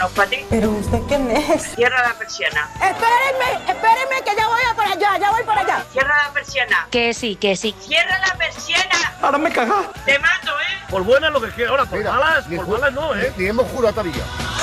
para ti. ¿Pero usted quién es? Cierra la persiana. Espérenme, que ya voy para allá. Cierra la persiana. Que sí. Cierra la persiana. Ahora me cagas. Te mato, ¿eh? Por buenas lo que quiera, ahora por Mira, malas ni no, ni hemos jurado, Tarilla.